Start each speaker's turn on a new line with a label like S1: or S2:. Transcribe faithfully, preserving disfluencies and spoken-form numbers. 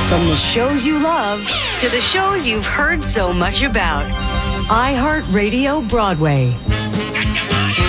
S1: From the shows you love to the shows you've heard so much about. iHeartRadio Broadway.
S2: Gotcha,